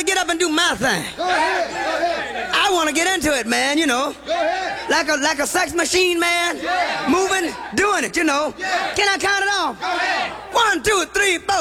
get up and do my thing. Go ahead. Go ahead. I want to get into it, man, you know. Go ahead. Like a sex machine, man. Yeah. Moving, doing it, you know. Yeah. Can I count it off? Go ahead. 1, 2, 3, 4.